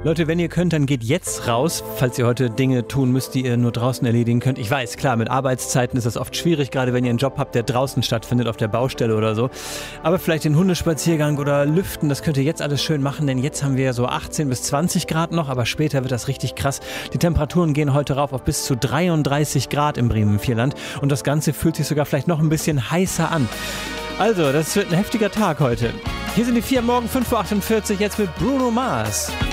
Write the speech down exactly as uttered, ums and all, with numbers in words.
Leute, wenn ihr könnt, dann geht jetzt raus, falls ihr heute Dinge tun müsst, die ihr nur draußen erledigen könnt. Ich weiß, klar, mit Arbeitszeiten ist das oft schwierig, gerade wenn ihr einen Job habt, der draußen stattfindet, auf der Baustelle oder so. Aber vielleicht den Hundespaziergang oder Lüften, das könnt ihr jetzt alles schön machen, denn jetzt haben wir so achtzehn bis zwanzig Grad noch, aber später wird das richtig krass. Die Temperaturen gehen heute rauf auf bis zu dreiunddreißig Grad im Bremen-Vierland und das Ganze fühlt sich sogar vielleicht noch ein bisschen heißer an. Also, das wird ein heftiger Tag heute. Hier sind die vier, morgen fünf Uhr achtundvierzig, jetzt mit Bruno Mars.